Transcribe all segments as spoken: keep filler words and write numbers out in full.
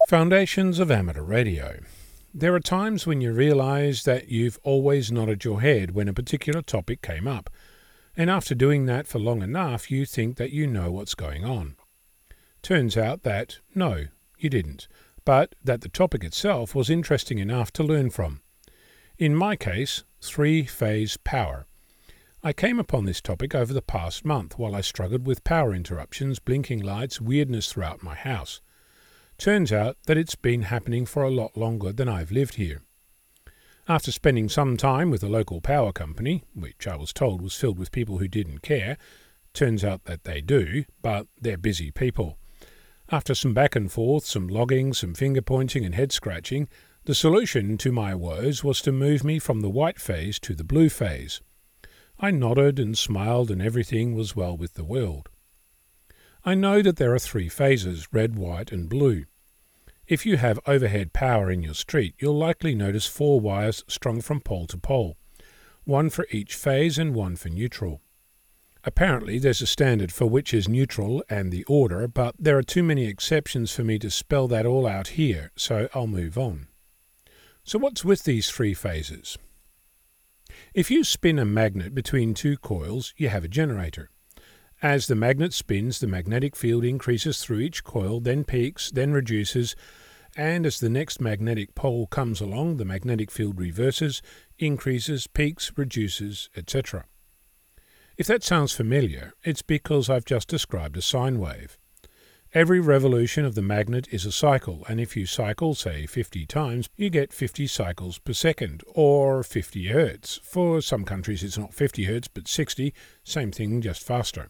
Foundations of Amateur Radio. There are times when you realise that you've always nodded your head when a particular topic came up, and after doing that for long enough you think that you know what's going on. Turns out that, no, you didn't, but that the topic itself was interesting enough to learn from. In my case, three-phase power. I came upon this topic over the past month while I struggled with power interruptions, blinking lights, weirdness throughout my house. Turns out that it's been happening for a lot longer than I've lived here. After spending some time with a local power company, which I was told was filled with people who didn't care, turns out that they do, but they're busy people. After some back and forth, some logging, some finger pointing and head scratching, the solution to my woes was to move me from the white phase to the blue phase. I nodded and smiled and everything was well with the world. I know that there are three phases, red, white and blue. If you have overhead power in your street, you'll likely notice four wires strung from pole to pole, one for each phase and one for neutral. Apparently there's a standard for which is neutral and the order, but there are too many exceptions for me to spell that all out here, so I'll move on. So what's with these three phases? If you spin a magnet between two coils, you have a generator. As the magnet spins, the magnetic field increases through each coil, then peaks, then reduces, and as the next magnetic pole comes along, the magnetic field reverses, increases, peaks, reduces, et cetera. If that sounds familiar, it's because I've just described a sine wave. Every revolution of the magnet is a cycle, and if you cycle, say, fifty times, you get fifty cycles per second, or fifty hertz. For some countries it's not fifty hertz, but sixty, same thing, just faster.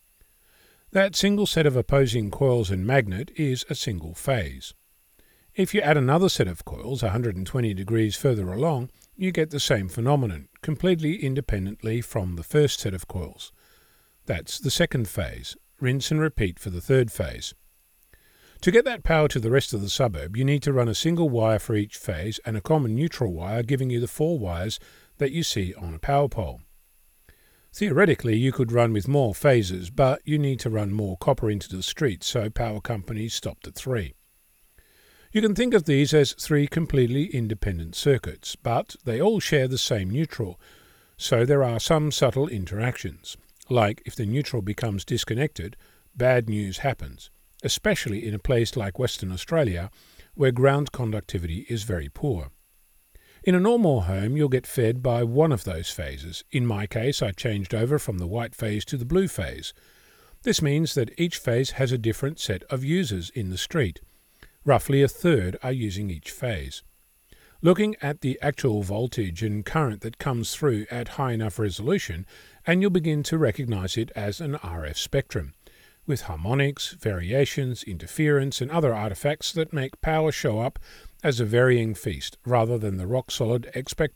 That single set of opposing coils and magnet is a single phase. If you add another set of coils one hundred twenty degrees further along, you get the same phenomenon, completely independently from the first set of coils. That's the second phase. Rinse and repeat for the third phase. To get that power to the rest of the suburb, you need to run a single wire for each phase and a common neutral wire giving you the four wires that you see on a power pole. Theoretically, you could run with more phases, but you need to run more copper into the street, so power companies stopped at three. You can think of these as three completely independent circuits, but they all share the same neutral, so there are some subtle interactions. Like if the neutral becomes disconnected, bad news happens, especially in a place like Western Australia, where ground conductivity is very poor. In a normal home, you'll get fed by one of those phases. In my case, I changed over from the white phase to the blue phase. This means that each phase has a different set of users in the street. Roughly a third are using each phase. Looking at the actual voltage and current that comes through at high enough resolution, and you'll begin to recognize it as an R F spectrum, with harmonics, variations, interference, and other artifacts that make power show up as a varying feast rather than the rock-solid expectation